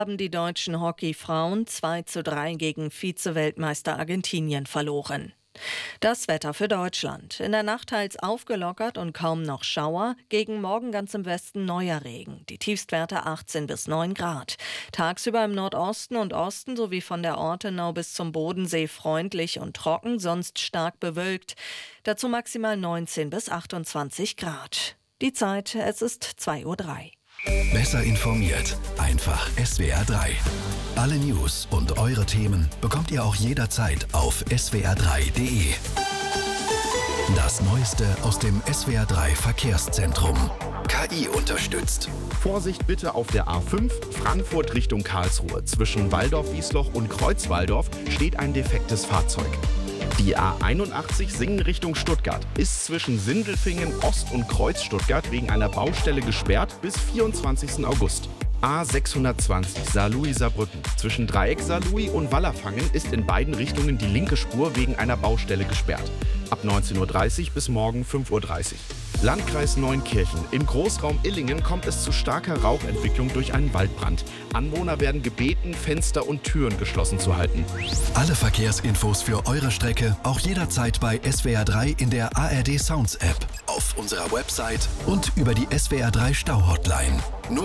Haben die deutschen Hockeyfrauen 2:3 gegen Vize-Weltmeister Argentinien verloren. Das Wetter für Deutschland. In der Nacht teils aufgelockert und kaum noch Schauer. Gegen Morgen ganz im Westen neuer Regen. Die Tiefstwerte 18 bis 9 Grad. Tagsüber im Nordosten und Osten sowie von der Ortenau bis zum Bodensee freundlich und trocken, sonst stark bewölkt. Dazu maximal 19 bis 28 Grad. Die Zeit, es ist 2:03 Uhr. Besser informiert. Einfach SWR 3. Alle News und eure Themen bekommt ihr auch jederzeit auf swr3.de. Das Neueste aus dem SWR 3 Verkehrszentrum. KI unterstützt. Vorsicht bitte auf der A5 Frankfurt Richtung Karlsruhe. Zwischen Walldorf-Wiesloch und Kreuzwalldorf steht ein defektes Fahrzeug. Die A81 Singen Richtung Stuttgart ist zwischen Sindelfingen Ost und Kreuz Stuttgart wegen einer Baustelle gesperrt bis 24. August. A620 Saarlouis-Saarbrücken. Zwischen Dreieck Saarlouis und Wallerfangen ist in beiden Richtungen die linke Spur wegen einer Baustelle gesperrt. Ab 19:30 Uhr bis morgen 5:30 Uhr. Landkreis Neunkirchen. Im Großraum Illingen kommt es zu starker Rauchentwicklung durch einen Waldbrand. Anwohner werden gebeten, Fenster und Türen geschlossen zu halten. Alle Verkehrsinfos für eure Strecke auch jederzeit bei SWR 3 in der ARD Sounds App, auf unserer Website und über die SWR 3 Stau-Hotline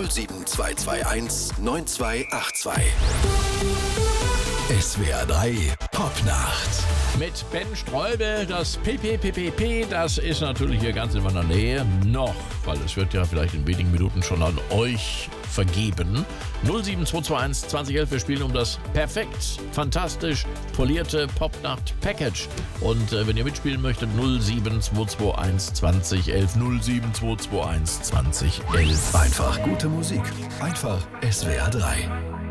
07221 9282. SWR 3 Popnacht. Mit Ben Streubel, das PPPPP, das ist natürlich hier ganz in meiner Nähe. Noch, weil es wird ja vielleicht in wenigen Minuten schon an euch vergeben. 07221 2011, wir spielen um das perfekt, fantastisch polierte Popnacht-Package. Und wenn ihr mitspielen möchtet, 07221 2011, 07221 2011. Einfach gute Musik. Einfach SWR 3.